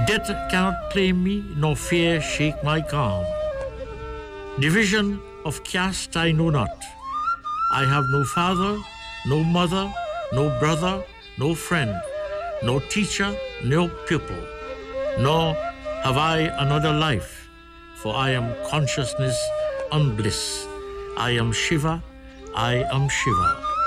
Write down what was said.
Death cannot claim me, nor fear shake my calm. Division of caste I know not. I have no father, no mother, no brother, no friend, no teacher, no pupil, nor have I another life, for I am consciousness and bliss. I am Shiva, I am Shiva.